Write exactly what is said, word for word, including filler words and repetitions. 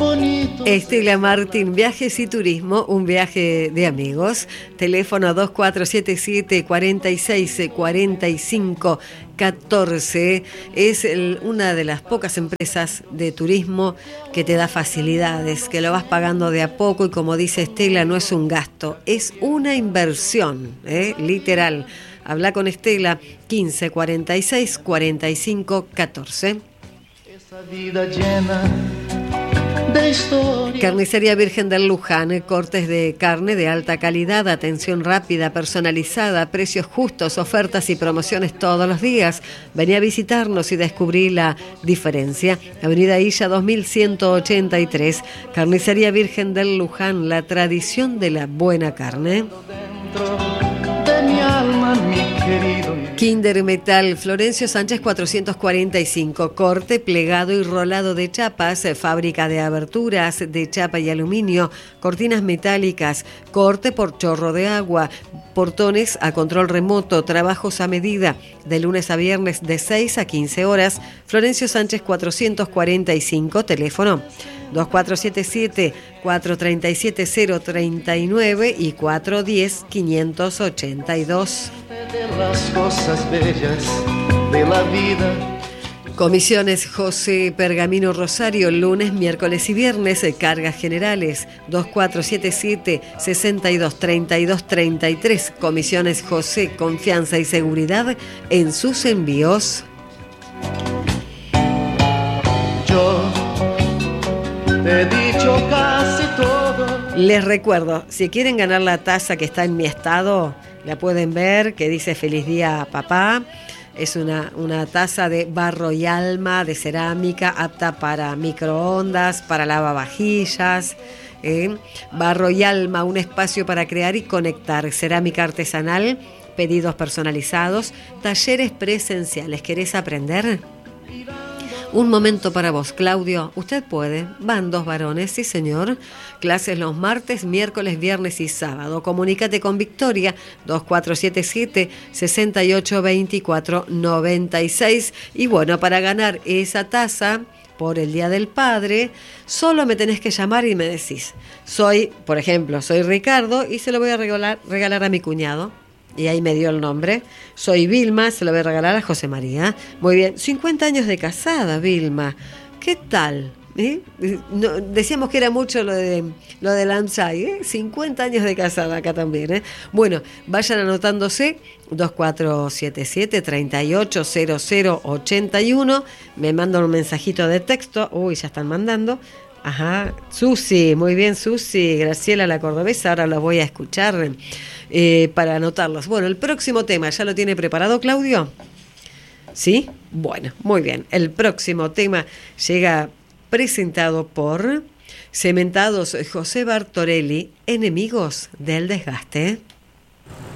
Estela Martín, viajes y turismo, un viaje de amigos. Teléfono dos cuatro siete siete, cuatro seis, cuatro cinco uno cuatro. Es el, una de las pocas empresas de turismo que te da facilidades, que lo vas pagando de a poco y, como dice Estela, no es un gasto, es una inversión, ¿eh? Literal. Habla con Estela, quince cuarenta y seis, cuarenta y cinco catorce. Esa vida llena de historia. Carnicería Virgen del Luján, cortes de carne de alta calidad, atención rápida, personalizada, precios justos, ofertas y promociones todos los días. Vení a visitarnos y descubrí la diferencia. Avenida Illa dos mil ciento ochenta y tres, Carnicería Virgen del Luján, la tradición de la buena carne. De mi alma, mi querido. Kinder Metal, Florencio Sánchez cuatrocientos cuarenta y cinco, corte, plegado y rolado de chapas, fábrica de aberturas de chapa y aluminio, cortinas metálicas, corte por chorro de agua, portones a control remoto, trabajos a medida, de lunes a viernes de seis a quince horas. Florencio Sánchez cuatrocientos cuarenta y cinco, teléfono dos cuatro siete siete, cuatro tres siete, cero tres nueve y cuatro uno cero, cinco ocho dos. De las cosas bellas de la vida. Comisiones José Pergamino Rosario, lunes, miércoles y viernes, cargas generales, dos cuatro siete siete, sesenta y dos, treinta y dos, treinta y tres. Comisiones José, confianza y seguridad en sus envíos. Yo te he dicho casi todo. Les recuerdo, si quieren ganar la taza que está en mi estado, la pueden ver, que dice Feliz Día Papá. Es una, una taza de barro y alma, de cerámica, apta para microondas, para lavavajillas. ¿eh? Barro y alma, un espacio para crear y conectar. Cerámica artesanal, pedidos personalizados, talleres presenciales. ¿Querés aprender? Un momento para vos, Claudio. Usted puede. Van dos varones, sí señor. Clases los martes, miércoles, viernes y sábado. Comunícate con Victoria, dos cuatro siete siete, seis ocho dos cuatro nueve seis. Y bueno, para ganar esa taza por el Día del Padre, solo me tenés que llamar y me decís, soy, por ejemplo, soy Ricardo y se lo voy a regalar, regalar a mi cuñado. Y ahí me dio el nombre. Soy Vilma, se lo voy a regalar a José María. Muy bien, cincuenta años de casada, Vilma. ¿Qué tal? ¿Eh? No, decíamos que era mucho lo de lo de Lansay, ¿eh? cincuenta años de casada acá también, ¿eh? Bueno, vayan anotándose, dos cuatro siete siete, tres ocho cero cero ocho uno. Me mandan un mensajito de texto. Uy, ya están mandando. Ajá, Susi, muy bien Susi, Graciela la cordobesa, ahora los voy a escuchar eh, para anotarlos. Bueno, el próximo tema, ¿ya lo tiene preparado Claudio? ¿Sí? Bueno, muy bien. El próximo tema llega presentado por Cementados José Bartorelli, enemigos del desgaste.